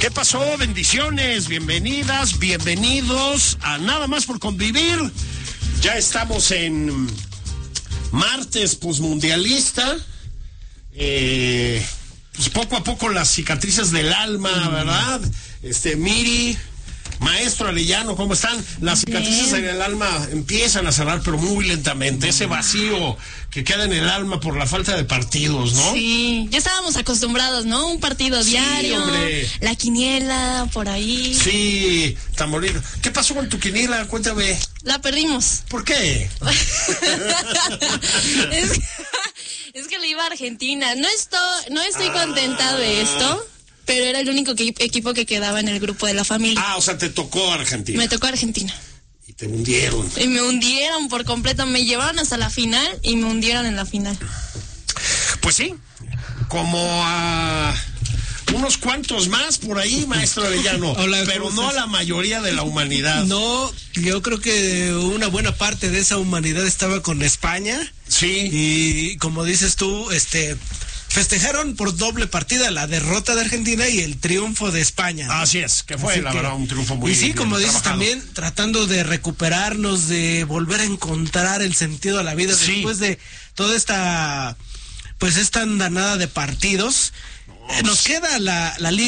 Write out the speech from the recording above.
¿Qué pasó? Bendiciones, bienvenidas, bienvenidos a Nada Más por Convivir. Ya estamos en martes posmundialista. Pues poco a poco las cicatrices del alma, ¿verdad? Miri, maestro Arellano, ¿cómo están? Las cicatrices en el alma empiezan a cerrar, pero muy lentamente. Ese vacío que queda en el alma por la falta de partidos, ¿no? Sí, ya estábamos acostumbrados, ¿no? Un partido diario, hombre. La quiniela, por ahí. Sí, tan bonito. ¿Qué pasó con tu quiniela? Cuéntame. La perdimos. ¿Por qué? Es que le iba a Argentina. No estoy contenta de esto, pero era el único equipo que quedaba en el grupo de la familia. O sea, te tocó Argentina. Me tocó Argentina. Y te hundieron. Y me hundieron por completo. Me llevaron hasta la final y me hundieron en la final. Pues sí, como a unos cuantos más por ahí, maestro Arellano. Hola, pero no a la mayoría de la humanidad. No, yo creo que una buena parte de esa humanidad estaba con España. Sí. Y como dices tú, festejaron por doble partida la derrota de Argentina y el triunfo de España, ¿no? Así es, que fue la verdad un triunfo muy bien. Y sí, como dices, trabajado. también tratando de recuperarnos, de volver a encontrar el sentido a la vida después de toda esta andanada de partidos. Nos queda la liga.